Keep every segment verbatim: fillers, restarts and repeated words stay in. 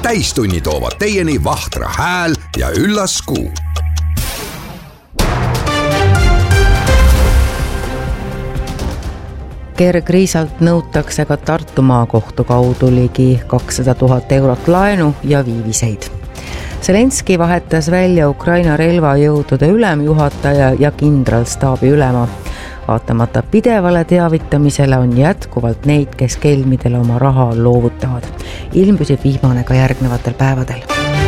täistunni toovad teieni Vahtra hääl ja Üllas Kuu. Kergriisalt nõutakse ka Tartu maakohtu kaudu ligi kakssada tuhat eurot laenu ja viiviseid. Zelenski vahetas välja Ukraina relvajõudude ülemjuhataja ja kindralstaabi ülema. Vaatamata pidevale teavitamisele on jätkuvalt neid, kes kelmidele oma raha loovutavad. Ilm püsib vihmane ka järgnevatel päevadel.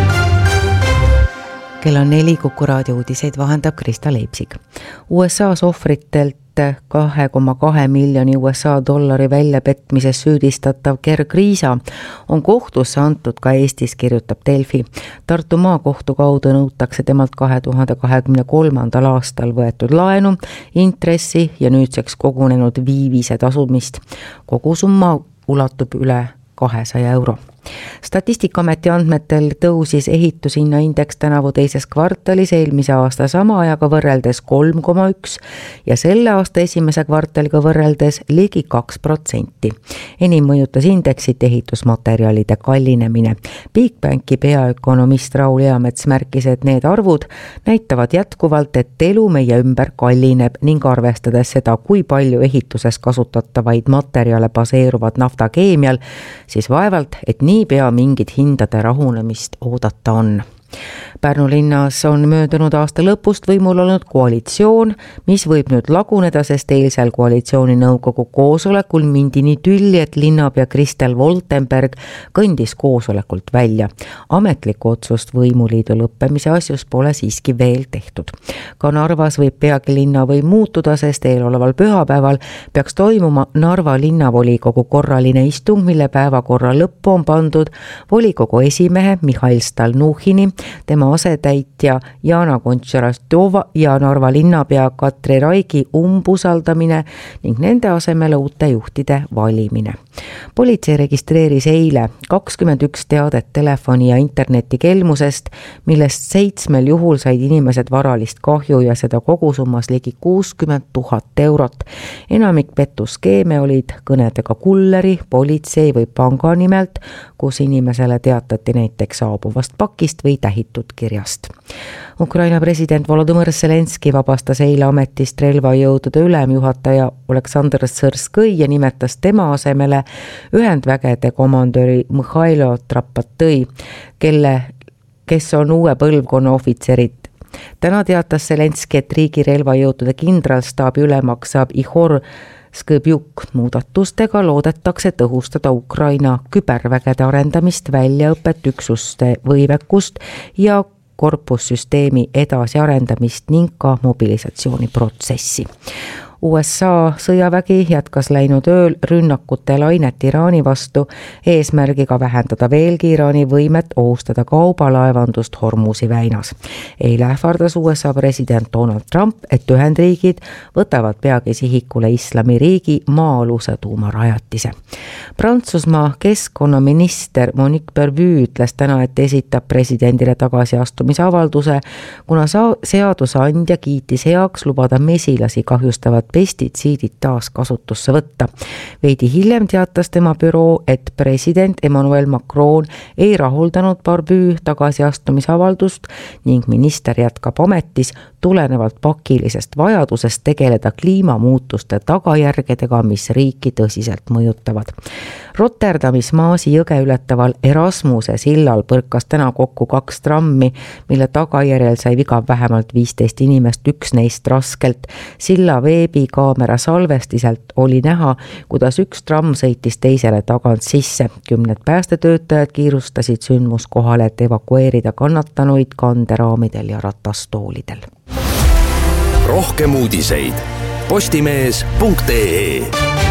Kell on neli, Kuku raadio uudiseid vahendab Krista Leipsik. U S A ohvritelt kahe koma kahe miljoni U S A dollari väljapetmises süüdistatav Kergriisa on kohtusse antud ka Eestis, kirjutab Delfi. Tartu maakohtu kaudu nõutakse temalt kahe tuhande kahekümne kolmandal aastal võetud laenu, intressi ja nüüdseks kogunenud viivise tasumist. Kogu summa ulatub üle kahesaja euro. Statistikaameti andmetel tõusis ehitushinnaindeks tänavu teises kvartalis eelmise aasta sama ajaga võrreldes kolm koma üks ja selle aasta esimese kvartaliga võrreldes ligi kaks protsenti. Enim mõjutas indeksit ehitusmaterjalide kallinemine. Bigbanki peaökonomist Raul Eamets märkis, et need arvud näitavad jätkuvalt, et elu meie ümber kallineb ning arvestades seda, kui palju ehituses kasutatavaid materjale baseeruvad naftakeemial, siis vaevalt, et nii pea mingit hindade rahunemist oodata on. Pärnu linnas on möödunud aasta lõpust võimul olnud koalitsioon, mis võib nüüd laguneda, sest eilsel koalitsiooni nõukogu koosolekul mindi nii tülli, et linnapea Kristel Woltenberg kõndis koosolekult välja. Ametlikku otsust võimuliidu lõppemise asjus pole siiski veel tehtud. Ka Narvas võib peagi linna või muutuda, sest eeloleval pühapäeval peaks toimuma Narva linnavolikogu korraline istung, mille päevakorra lõppu on pandud volikogu esimehe Mihhail Stalnuhhini, tema asetäitja Jana Kontšarastova ja Narva linnapea Katri Raigi umbusaldamine ning nende asemele uute juhtide valimine. Politsei registreeris eile kakskümmend üks teadet telefoni ja interneti kelmusest, millest seitsmel juhul said inimesed varalist kahju ja seda kogusummas ligi kuuskümmend tuhat eurot. Enamik pettuskeeme olid kõnedega kulleri, politsei või panga nimelt, kus inimesele teatati näiteks saabuvast pakist või tähitud kirjast. Ukraina president Volodõmõr Zelenski vabastas eile ametist relvajõudude ülemjuhataja Oleksandr Sõrskõi ja nimetas tema asemele ühendvägede komandöri Mihhailo Trapatõi, kelle, kes on uue põlvkonna ohvitserid. Täna teatas Zelenski, et riigi relvajõudude kindralstaabi ülemaks saab Ihor Skõbjuk. Muudatustega loodetakse tõhustada Ukraina kübervägede arendamist, väljaõpet, üksuste võimekust ja korpussüsteemi edasiarendamist ning ka mobilisatsiooniprotsessi. U S A sõjavägi jätkas läinud ööl rünnakute lainet Iraani vastu eesmärgiga vähendada veelgi Iraani võimet ohustada kaubalaevandust Hormuzi väinas. Eile ähvardas U S A president Donald Trump, et Ühendriigid võtavad peagi sihikule Islamiriigi maa-aluse tuumarajatise. Prantsusmaa keskkonnaminister Monique Bervue ütles täna, et esitab presidendile tagasiastumise avalduse, kuna seadusandja kiitis heaks lubada mesilasi kahjustavad pestitsiidid taas kasutusse võtta. Veidi hiljem teatas tema büroo, et president Emmanuel Macron ei rahuldanud Bervue tagasiastumisavaldust ning minister jätkab ametis tulenevalt pakilisest vajadusest tegeleda kliimamuutuste tagajärgedega, mis riiki tõsiselt mõjutavad. Rotterdamis Maasi jõge ületaval Erasmuse sillal põrkas täna kokku kaks trammi, mille tagajärjel sai viga vähemalt viisteist inimest, üks neist raskelt. Silla veebikaamera salvestiselt oli näha, kuidas üks tramm sõitis teisele tagant sisse. Kümned päästetöötajad kiirustasid sündmuskohale, et evakueerida kannatanuid kanderaamidel ja ratastoolidel. Rohkem uudiseid postimees punkt ee.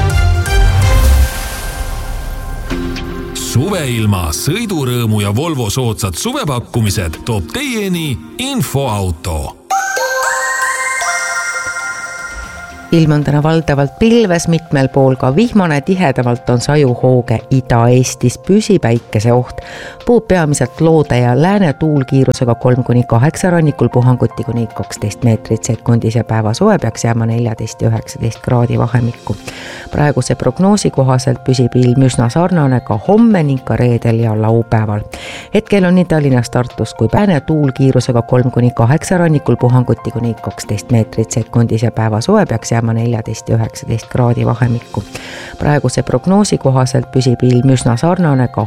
Suveilma, sõidurõõmu ja Volvo soodsad suvepakkumised toob teieni Infoauto. ilm on täna valdavalt pilves, mitmel pool ka vihmane, tihedamalt on sajuhooge Ida-Eestis, püsipäikese oht. Puhub peamiselt loode ja lääne tuul kiirusega kolm kuni kaheksa, rannikul puhanguti kuni kaksteist meetrit sekundis ja päeva soe peaks jääma neliteist ja üheksateist kraadi vahemikku. Praeguse prognoosi kohaselt püsib ilm üsna sarnane ka homme ning ka reedel ja laupäeval. Hetkel on nii Tallinnas, Tartus kui lääne tuul kiirusega kolm kuni kaheksa, rannikul puhanguti kuni kaksteist meetrit sekundis ja päeva soe peaks jääma neliteist ja üheksateist kraadi vahemikku. Praeguse prognoosi kohaselt püsib ilm üsna sarnane ka